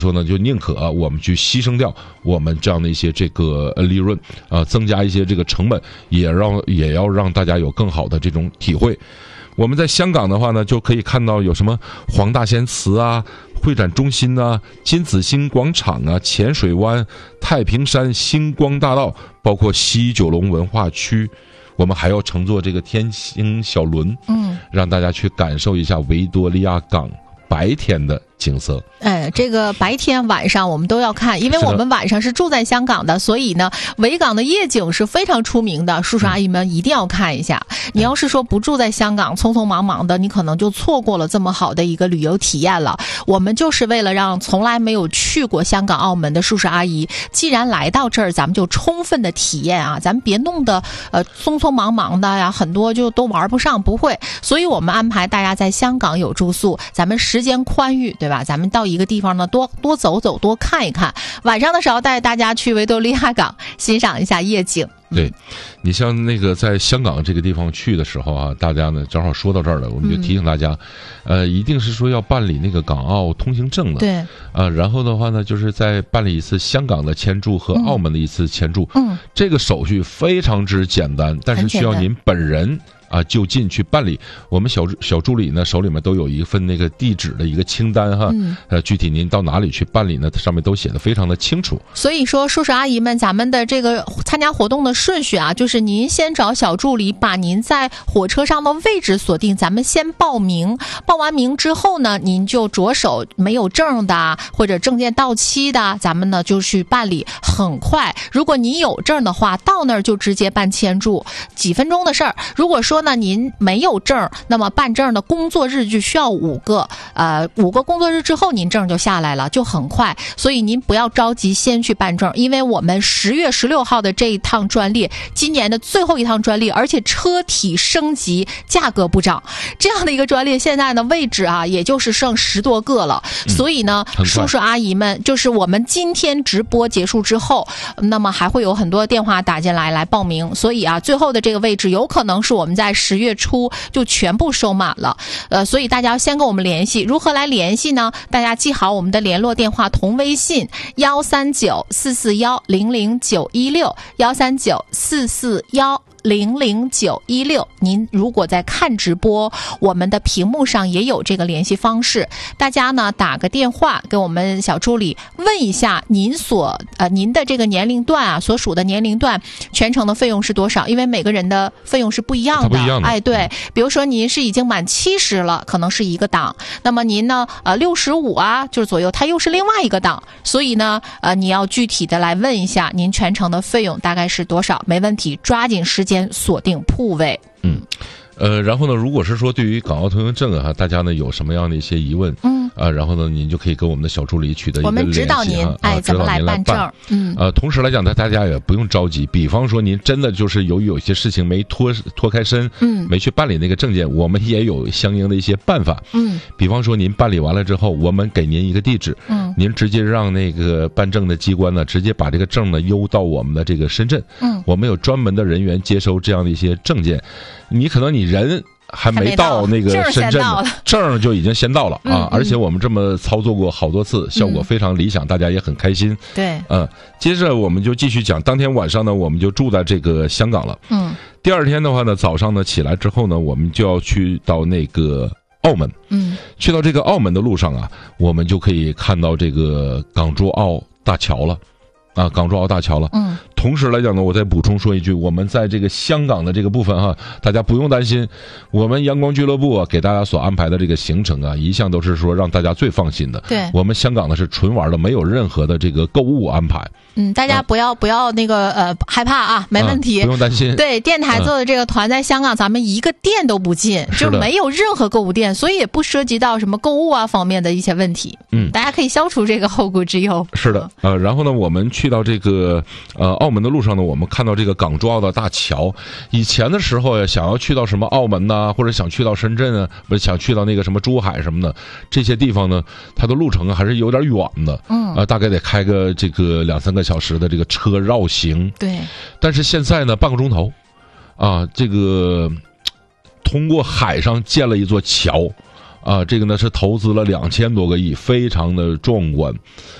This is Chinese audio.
说呢，就宁可我们去牺牲掉我们这样的一些这个利润增加一些这个成本，也要让大家有更好的这种体会。我们在香港的话呢，就可以看到有什么黄大仙祠啊、会展中心啊、金紫荆广场啊、浅水湾、太平山、星光大道，包括西九龙文化区。我们还要乘坐这个天星小轮，让大家去感受一下维多利亚港白天的景色。 这个白天晚上我们都要看，因为我们晚上是住在香港的，所以呢维港的夜景是非常出名的，叔叔阿姨们一定要看一下。你要是说不住在香港，匆匆忙忙的，你可能就错过了这么好的一个旅游体验了。我们就是为了让从来没有去过香港澳门的叔叔阿姨，既然来到这儿，咱们就充分的体验啊，咱们别弄得匆匆忙忙的呀，很多就都玩不上，不会。所以我们安排大家在香港有住宿，咱们时间宽裕，对吧？咱们到一个地方呢，多走走，多看一看。晚上的时候带大家去维多利亚港欣赏一下夜景。 对，你像那个在香港这个地方去的时候啊，大家呢正好说到这儿了，我们就提醒大家，一定是说要办理那个港澳通行证的。对，然后的话呢，就是在办理一次香港的签注和澳门的一次签注。这个手续非常之简单，但是需要您本人就近去办理。我们小助理呢手里面都有一份那个地址的一个清单哈，具体您到哪里去办理呢？上面都写的非常的清楚。所以说，叔叔阿姨们，咱们的这个参加活动的顺序啊，就是您先找小助理把您在火车上的位置锁定，咱们先报名，报完名之后呢，您就着手没有证的或者证件到期的，咱们呢就去办理，很快。如果您有证的话，到那儿就直接办签注，几分钟的事儿。如果说呢您没有证，那么办证的工作日就需要5个，5个工作日之后您证就下来了，就很快。所以您不要着急先去办证，因为我们10月16号的这一趟专列，今年的最后一趟专列，而且车体升级，价格不涨，这样的一个专列现在的位置啊，也就是剩10多个了。所以呢，叔叔阿姨们，就是我们今天直播结束之后，那么还会有很多电话打进来报名，所以啊，最后的这个位置有可能是我们在10月初就全部收满了。所以大家要先跟我们联系。如何来联系呢？大家记好我们的联络电话同微信13944100916，13944100916。您如果在看直播，我们的屏幕上也有这个联系方式，大家呢打个电话给我们小助理问一下您的这个年龄段啊，所属的年龄段全程的费用是多少，因为每个人的费用是不一样的。对，比如说您是已经满70了，可能是一个档，那么您呢65啊就是左右，它又是另外一个档，所以呢你要具体的来问一下您全程的费用大概是多少，没问题，抓紧时间锁定铺位。 然后呢，如果是说对于港澳通行证啊，大家呢有什么样的一些疑问，然后呢，您就可以跟我们的小助理取得一个联系，我们指导您，怎么来办证。 同时来讲呢，大家也不用着急。比方说，您真的就是由于有些事情没脱开身，没去办理那个证件，我们也有相应的一些办法。比方说您办理完了之后，我们给您一个地址，您直接让那个办证的机关呢，直接把这个证呢邮到我们的这个深圳。我们有专门的人员接收这样的一些证件。你可能你人还没到那个深圳呢，证就已经先到了啊！而且我们这么操作过好多次，效果非常理想，大家也很开心。 对， 接着我们就继续讲，当天晚上呢，我们就住在这个香港了。第二天的话呢，早上呢起来之后呢，我们就要去到那个澳门。去到这个澳门的路上啊，我们就可以看到这个港珠澳大桥了。港珠澳大桥了。同时来讲呢，我再补充说一句，我们在这个香港的这个部分哈，大家不用担心，我们阳光俱乐部给大家所安排的这个行程啊，一向都是说让大家最放心的。对，我们香港呢是纯玩的，没有任何的这个购物安排。 大家不要那个害怕啊，没问题， 不用担心。 对，电台做的这个团在香港，咱们一个店都不进，就没有任何购物店，所以也不涉及到什么购物啊方面的一些问题。大家可以消除这个后顾之忧。 是的，然后呢，我们去到这个澳门的路上呢，我们看到这个港珠澳的大桥。以前的时候呀，想要去到什么澳门呐，或者想去到深圳啊，不是想去到那个什么珠海什么的这些地方呢，它的路程啊还是有点远的。大概得开个这个2-3个小时的这个车绕行。 对。 但是现在呢，半个钟头，这个通过海上建了一座桥。 啊，这个呢是投资了2000多个亿，非常的壮观。